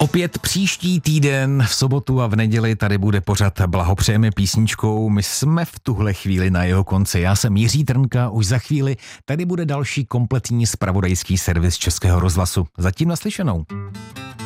Opět příští týden v sobotu a v neděli tady bude pořad Blahopřejeme písničkou. My jsme v tuhle chvíli na jeho konci. Já jsem Jiří Trnka, už za chvíli tady bude další kompletní zpravodajský servis Českého rozhlasu. Zatím naslyšenou.